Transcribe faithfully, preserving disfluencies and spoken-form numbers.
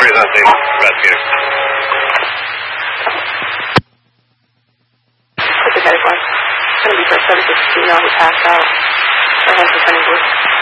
three is on scene. Investigator. Put the medical one. It's going to be for seven sixteen now. He passed out. Our hands are turning blue.